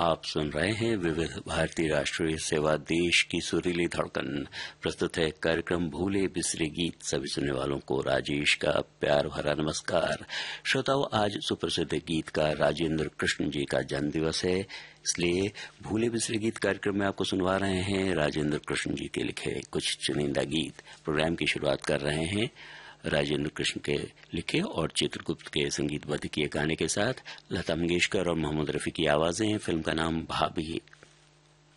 आप सुन रहे हैं विविध भारतीय राष्ट्रीय सेवा देश की सुरीली धड़कन। प्रस्तुत है कार्यक्रम भूले बिसरे गीत। सभी सुनने वालों को राजेश का प्यार भरा नमस्कार। श्रोताओं, आज सुप्रसिद्ध गीतकार राजेंद्र कृष्ण जी का जन्म दिवस है, इसलिए भूले बिसरे गीत कार्यक्रम में आपको सुनवा रहे हैं राजेंद्र कृष्ण जी के लिखे कुछ चुनिंदा गीत। प्रोग्राम की शुरुआत कर रहे हैं राजेंद्र कृष्ण के लिखे और चित्रगुप्त के संगीतबद्ध किए गाने के साथ। लता मंगेशकर और मोहम्मद रफी की आवाजें। फिल्म का नाम भाभी।